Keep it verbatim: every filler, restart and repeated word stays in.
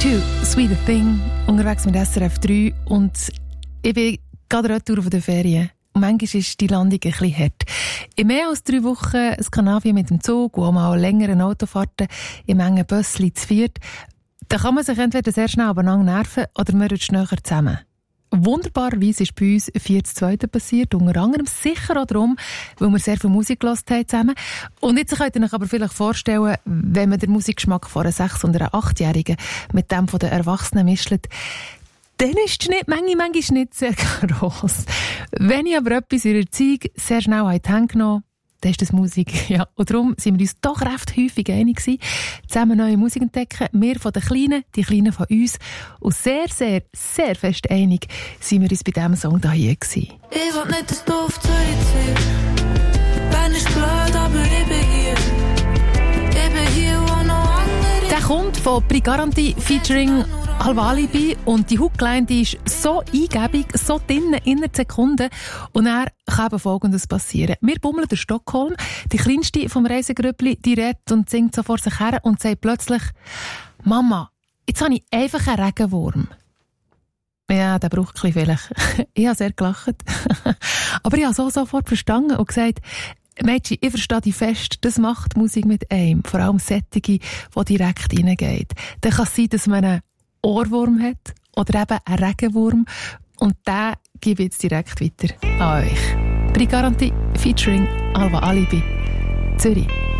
Too Sweet a Thing, unterwegs mit S R F drei und ich bin gerade retour von der Ferien. Und manchmal ist die Landung ein bisschen hart. In mehr als drei Wochen ein Skandinavien mit dem Zug und auch mal längeren Autofahrten in engen Bössli zu viert, da kann man sich entweder sehr schnell abeinander nerven oder man rutscht näher zusammen. Wunderbarerweise ist bei uns vier zu zwei passiert, unter anderem sicher auch darum, weil wir sehr viel Musik gehört haben zusammen. Und jetzt könnt ihr euch aber vielleicht vorstellen, wenn man den Musikgeschmack von einer sechs- und einer achtjährigen mit dem von den Erwachsenen mischt, dann ist die Schnittmenge manchmal nicht sehr gross. Wenn ich aber etwas in der Erziehung sehr schnell in die Hände genommen, dann ist das Musik. Ja, und darum sind wir uns doch recht häufig einig gewesen, zusammen neue Musik entdecken. Wir von den Kleinen, die Kleinen von uns. Und sehr, sehr, sehr fest einig sind wir uns bei diesem Song hier gewesen. Ich will nicht, dass du auf Zürich ziehst. Bern ist blöd, aber ich bin hier. Ich bin hier, wo noch andere... Der kommt von Brigaranti featuring Al-Walibi und die Hookline, die ist so eingebig, so drin, innerhalb Sekunden. Und dann kann eben Folgendes passieren. Wir bummeln durch Stockholm, die kleinste vom Reisegrüppli, die redet und singt so vor sich her und sagt plötzlich: «Mama, jetzt habe ich einfach einen Regenwurm.» Ja, der braucht ein bisschen vielleicht. Ich habe sehr gelacht. Aber ich habe so sofort verstanden und gesagt: «Mädchen, ich verstehe dich fest, das macht Musik mit einem, vor allem solche, die direkt reingeht. Dann kann es sein, dass man einen Ohrwurm hat oder eben einen Regenwurm und den gebe ich jetzt direkt weiter an euch. Brigaranti featuring Al-Walibi, Zürich.